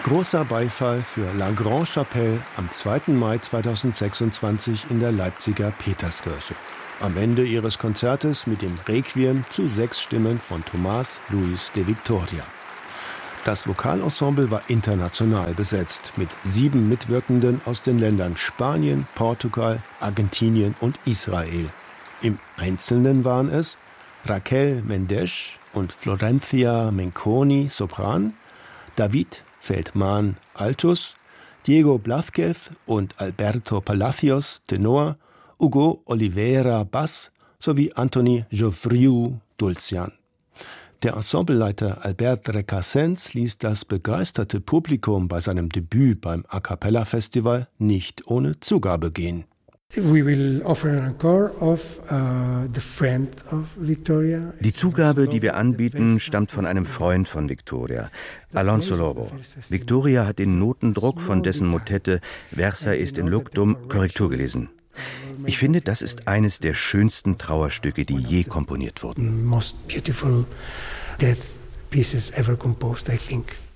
Großer Beifall für La Grande-Chapelle am 2. Mai 2026 in der Leipziger Peterskirche. Am Ende ihres Konzertes mit dem Requiem zu 6 Stimmen von Tomás Luis de Victoria. Das Vokalensemble war international besetzt, mit 7 Mitwirkenden aus den Ländern Spanien, Portugal, Argentinien und Israel. Im Einzelnen waren es Raquel Mendes und Florencia Menconi, Sopran, David Feldman, Altus, Diego Blázquez und Alberto Palacios, Tenor, Hugo Oliveira, Bass sowie Anthony Geoffriou, Dulcian. Der Ensembleleiter Albert Recasens ließ das begeisterte Publikum bei seinem Debüt beim A Cappella Festival nicht ohne Zugabe gehen. Die Zugabe, die wir anbieten, stammt von einem Freund von Victoria, Alonso Lobo. Victoria hat den Notendruck von dessen Motette Versa est in luctum Korrektur gelesen. Ich finde, das ist eines der schönsten Trauerstücke, die je komponiert wurden. Most beautiful death pieces ever composed, I think.